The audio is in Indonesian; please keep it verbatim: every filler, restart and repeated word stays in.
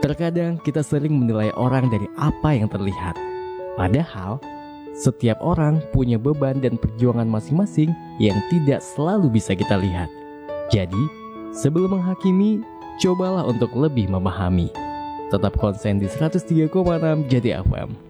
Terkadang kita sering menilai orang dari apa yang terlihat. Padahal, setiap orang punya beban dan perjuangan masing-masing yang tidak selalu bisa kita lihat. Jadi, sebelum menghakimi, cobalah untuk lebih memahami. Tetap konsen di seratus tiga koma enam Jadi F M.